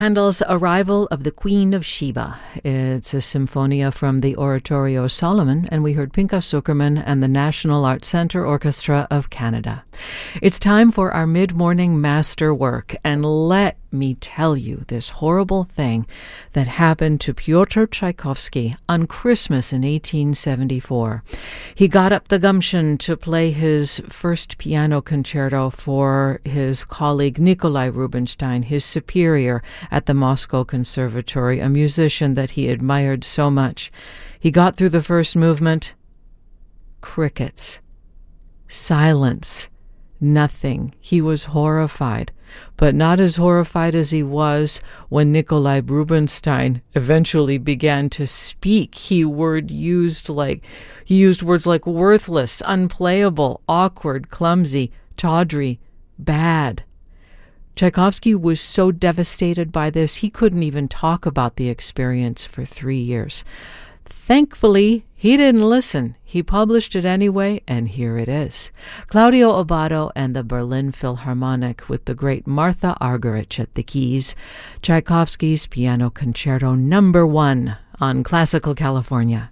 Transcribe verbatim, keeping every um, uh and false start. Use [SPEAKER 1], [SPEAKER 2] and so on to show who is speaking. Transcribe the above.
[SPEAKER 1] Handel's Arrival of the Queen of Sheba. It's a symphonia from the Oratorio Solomon, and we heard Pinchas Zukerman and the National Arts Centre Orchestra of Canada. It's time for our mid-morning masterwork, and let me tell you this horrible thing that happened to Pyotr Tchaikovsky on Christmas in eighteen seventy-four. He got up the gumption to play his first piano concerto for his colleague Nikolai Rubinstein, his superior at the Moscow Conservatory, a musician that he admired so much. He got through the first movement. Crickets. Silence. Nothing. He was horrified, but not as horrified as he was when Nikolai Rubinstein eventually began to speak. He word used like he used words like worthless, unplayable, awkward, clumsy, tawdry, bad. Tchaikovsky was so devastated by this, he couldn't even talk about the experience for three years. Thankfully, he didn't listen. He published it anyway, and here it is. Claudio Abbado and the Berlin Philharmonic with the great Martha Argerich at the keys. Tchaikovsky's Piano Concerto Number One on Classical California.